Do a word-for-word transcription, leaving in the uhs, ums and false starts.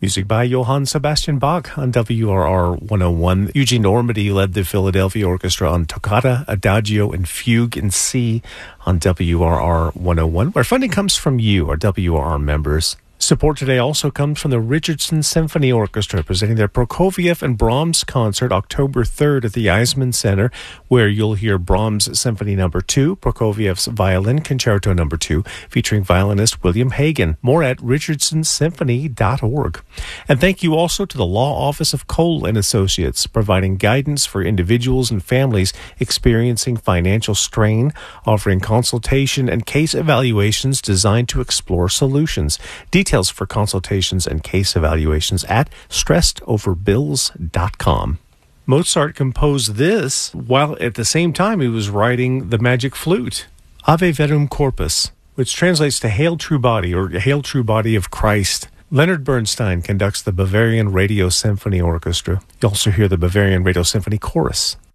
Music by Johann Sebastian Bach on W R R one oh one. Eugene Ormandy led the Philadelphia Orchestra on Toccata, Adagio, and Fugue in C on W R R one oh one, where funding comes from you, our W R R members. Support today also comes from the Richardson Symphony Orchestra, presenting their Prokofiev and Brahms concert October third at the Eisman Center, where you'll hear Brahms Symphony Number two, Prokofiev's Violin Concerto Number two, featuring violinist William Hagen. More at richardson symphony dot org. And thank you also to the Law Office of Cole and Associates, providing guidance for individuals and families experiencing financial strain, offering consultation and case evaluations designed to explore solutions. Details for consultations and case evaluations at stressed over bills dot com. Mozart composed this while at the same time he was writing the Magic Flute, Ave Verum Corpus, which translates to Hail True Body or Hail True Body of Christ. Leonard Bernstein conducts the Bavarian Radio Symphony Orchestra. You also hear the Bavarian Radio Symphony Chorus.